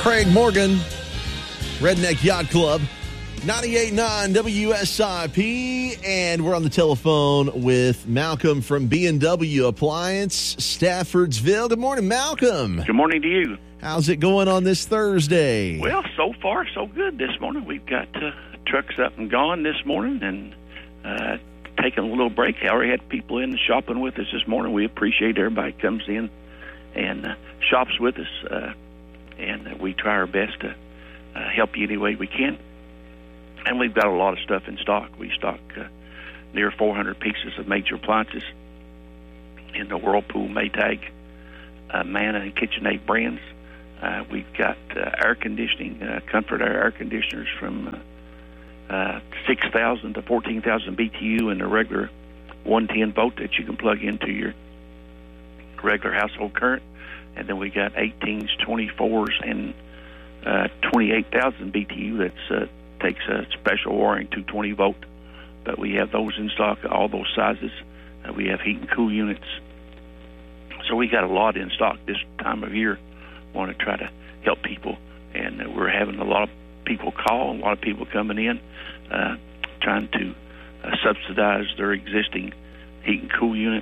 Craig Morgan, Redneck Yacht Club, 98.9 WSIP, and we're on the telephone with Malcolm from B&W Appliance, Staffordsville. Good morning, Malcolm. Good morning to you. How's it going on this Thursday? Well, so far, so good this morning. We've got trucks up and gone this morning and taking a little break. I already had people in shopping with us this morning. We appreciate everybody comes in and shops with us, and we try our best to help you any way we can. And we've got a lot of stuff in stock. We stock near 400 pieces of major appliances in the Whirlpool, Maytag, Manna, and KitchenAid brands. We've got air conditioning, Comfort Air conditioners from 6,000 to 14,000 BTU and the regular 110 volt that you can plug into your regular household current. And then we got 18s, 24s, and 28,000 BTU. That's takes a special wiring 220 volt. But we have those in stock, all those sizes. We have heat and cool units. So we got a lot in stock this time of year. Want to try to help people, and we're having a lot of people call, a lot of people coming in, trying to subsidize their existing heat and cool unit,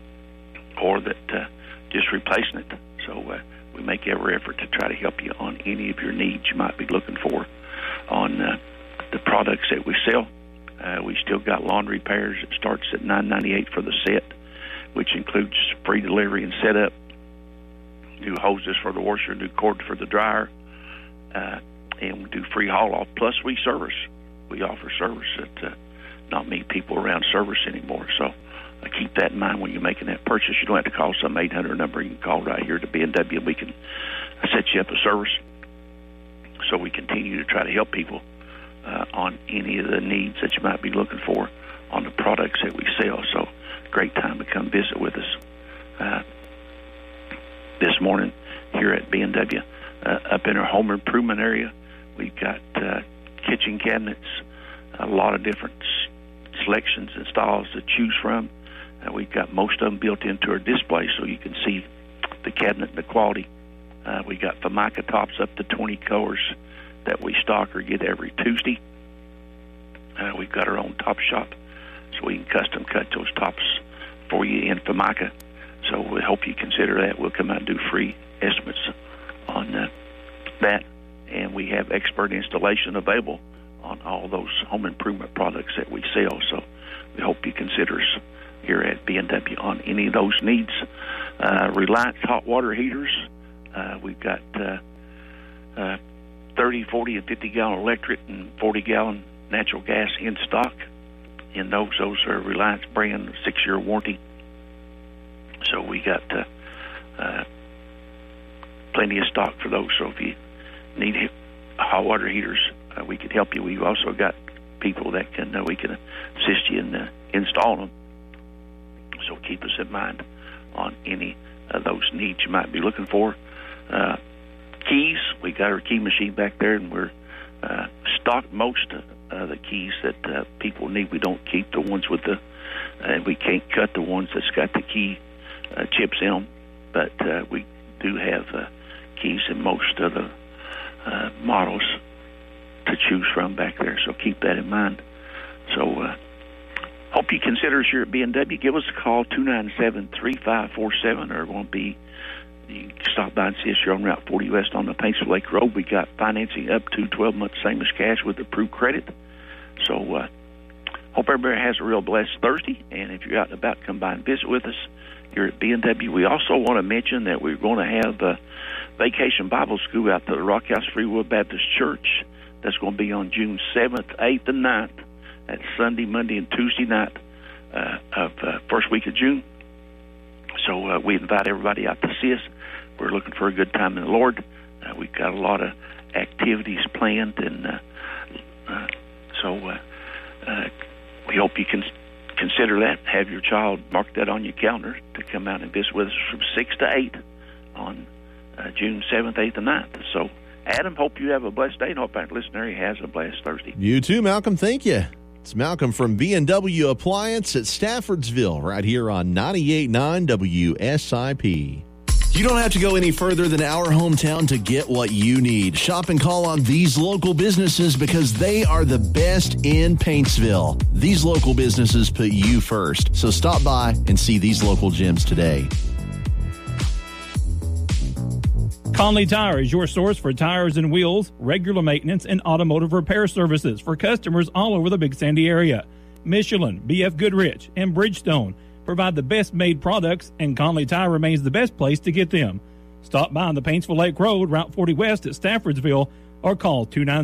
or that just replacing it. So we make every effort to try to help you on any of your needs you might be looking for on the products that we sell. We still got laundry repairs. It starts at $9.98 for the set, which includes free delivery and setup, new hoses for the washer, new cord for the dryer, and we do free haul-off. Plus, we service. We offer service that not many people around service anymore. So keep that in mind when you're making that purchase. You don't have to call some 800 number. You can call right here to B&W. We can set you up a service. So we continue to try to help people on any of the needs that you might be looking for on the products that we sell. So great time to come visit with us this morning here at B&W. Up in our home improvement area, we've got kitchen cabinets, a lot of different selections and styles to choose from. We've got most of them built into our display so you can see the cabinet and the quality. We got Formica tops up to 20 colors that we stock or get every Tuesday. We've got our own top shop, so we can custom cut those tops for you in Formica. So we hope you consider that. We'll come out and do free estimates on that. And we have expert installation available on all those home improvement products that we sell. So we hope you consider us here at B&W on any of those needs. Reliance hot water heaters. We've got 30, 40, and 50-gallon electric and 40-gallon natural gas in stock. In those are Reliance brand, 6-year warranty. So we got plenty of stock for those. So if you need hot water heaters, we can help you. We've also got people that we can assist you in installing them. So keep us in mind on any of those needs you might be looking for. Keys, we got our key machine back there, and we're stocked most of the keys that people need. We don't keep the ones with and we can't cut the ones that's got the key chips in them, but we do have keys in most of the models to choose from back there, so keep that in mind. So hope you consider us here at B&W. Give us a call, 297-3547, or it won't be. You can stop by and see us here on Route 40 West on the Paintsville Lake Road. We got financing up to 12 months, same as cash with approved credit. So hope everybody has a real blessed Thursday, and if you're out and about, come by and visit with us here at B&W. We also want to mention that we're going to have a Vacation Bible School out to the Rock House Freewood Baptist Church. That's going to be on June 7th, 8th, and 9th. That's Sunday, Monday, and Tuesday night of first week of June. So we invite everybody out to see us. We're looking for a good time in the Lord. We've got a lot of activities planned, and so we hope you can consider that. Have your child mark that on your calendar to come out and visit with us from 6 to 8 on June 7th, 8th, and 9th. So, Adam, hope you have a blessed day, and hope our listener has a blessed Thursday. You too, Malcolm. Thank you. It's Malcolm from B&W Appliance at Staffordsville, right here on 98.9 WSIP. You don't have to go any further than our hometown to get what you need. Shop and call on these local businesses because they are the best in Paintsville. These local businesses put you first. So stop by and see these local gems today. Conley Tire is your source for tires and wheels, regular maintenance, and automotive repair services for customers all over the Big Sandy area. Michelin, BF Goodrich, and Bridgestone provide the best-made products, and Conley Tire remains the best place to get them. Stop by on the Paintsville Lake Road, Route 40 West at Staffordsville, or call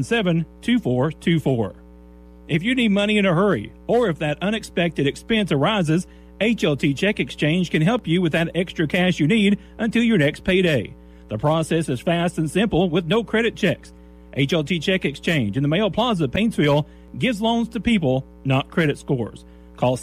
297-2424. If you need money in a hurry, or if that unexpected expense arises, HLT Check Exchange can help you with that extra cash you need until your next payday. The process is fast and simple with no credit checks. HLT Check Exchange in the Mayo Plaza, Paintsville, gives loans to people, not credit scores. Call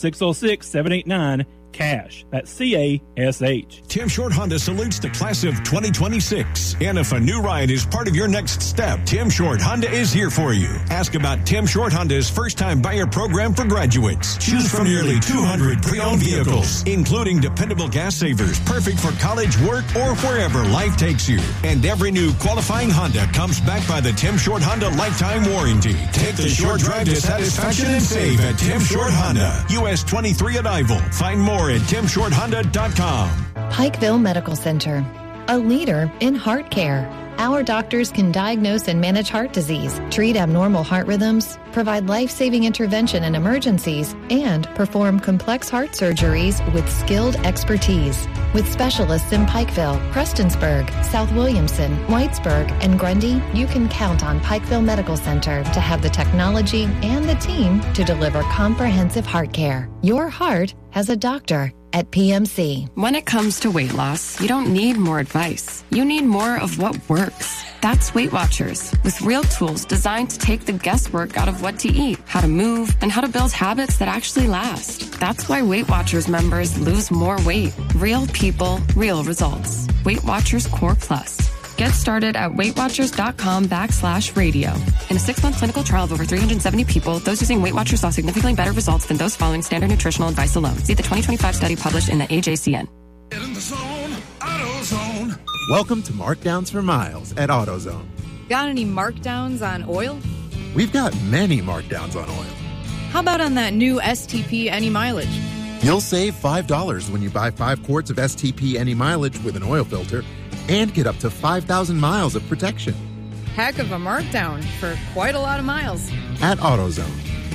606-789-CASH. That's C-A-S-H. Tim Short Honda salutes the class of 2026. And if a new ride is part of your next step, Tim Short Honda is here for you. Ask about Tim Short Honda's first-time buyer program for graduates. Choose from nearly 200 pre-owned vehicles, including dependable gas savers, perfect for college, work, or wherever life takes you. And every new qualifying Honda comes backed by the Tim Short Honda lifetime warranty. Take the short drive to satisfaction and save at Tim Short Honda. US 23 at Ivel. Find more at timshorthonda.com. Pikeville Medical Center, a leader in heart care. Our doctors can diagnose and manage heart disease, treat abnormal heart rhythms, provide life-saving intervention in emergencies, and perform complex heart surgeries with skilled expertise. With specialists in Pikeville, Prestonsburg, South Williamson, Whitesburg, and Grundy, you can count on Pikeville Medical Center to have the technology and the team to deliver comprehensive heart care. Your heart has a doctor at PMC. When it comes to weight loss, you don't need more advice. You need more of what works. That's Weight Watchers, with real tools designed to take the guesswork out of what to eat, how to move, and how to build habits that actually last. That's why Weight Watchers members lose more weight. Real people, real results. Weight Watchers Core Plus. Get started at WeightWatchers.com/radio. In a 6-month clinical trial of over 370 people, those using Weight Watchers saw significantly better results than those following standard nutritional advice alone. See the 2025 study published in the AJCN. Get in the zone, AutoZone. Welcome to Markdowns for Miles at AutoZone. Got any markdowns on oil? We've got many markdowns on oil. How about on that new STP Any Mileage? You'll save $5 when you buy 5 quarts of STP Any Mileage with an oil filter and get up to 5,000 miles of protection. Heck of a markdown for quite a lot of miles. At AutoZone.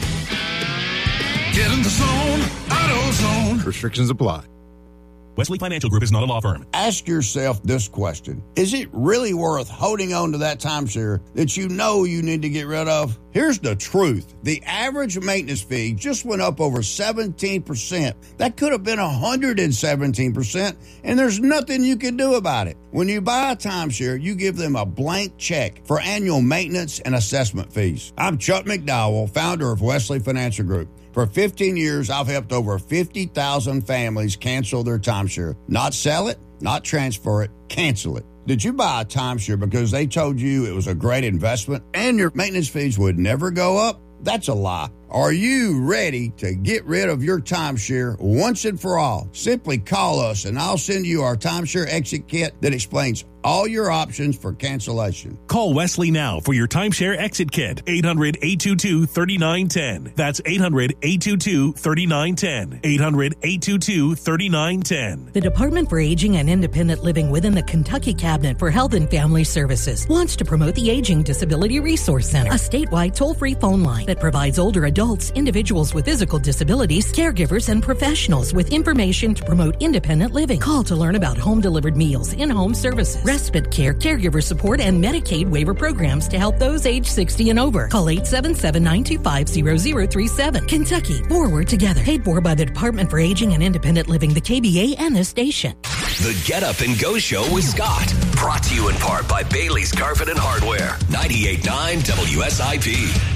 Get in the zone, AutoZone. Restrictions apply. Wesley Financial Group is not a law firm. Ask yourself this question. Is it really worth holding on to that timeshare that you know you need to get rid of? Here's the truth. The average maintenance fee just went up over 17%. That could have been 117%, and there's nothing you can do about it. When you buy a timeshare, you give them a blank check for annual maintenance and assessment fees. I'm Chuck McDowell, founder of Wesley Financial Group. For 15 years, I've helped over 50,000 families cancel their timeshare. Not sell it, not transfer it, cancel it. Did you buy a timeshare because they told you it was a great investment and your maintenance fees would never go up? That's a lie. Are you ready to get rid of your timeshare once and for all? Simply call us and I'll send you our timeshare exit kit that explains all your options for cancellation. Call Wesley now for your timeshare exit kit. 800-822-3910. That's 800-822-3910. 800-822-3910. The Department for Aging and Independent Living within the Kentucky Cabinet for Health and Family Services wants to promote the Aging Disability Resource Center, a statewide toll-free phone line that provides older adults, individuals with physical disabilities, caregivers, and professionals with information to promote independent living. Call to learn about home-delivered meals, in-home services, respite care, caregiver support, and Medicaid waiver programs to help those age 60 and over. Call 877-925-0037. Kentucky, forward together. Paid for by the Department for Aging and Independent Living, the KBA, and this station. The Get Up and Go Show with Scott. Brought to you in part by Bailey's Carpet and Hardware. 98.9 WSIP.